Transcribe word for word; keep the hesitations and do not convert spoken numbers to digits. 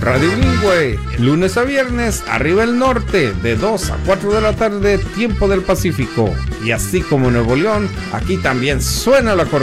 Radio Bilingüe, lunes a viernes, arriba el norte, de dos a cuatro de la tarde, tiempo del Pacífico. Y así como en Nuevo León, aquí también suena la corneta.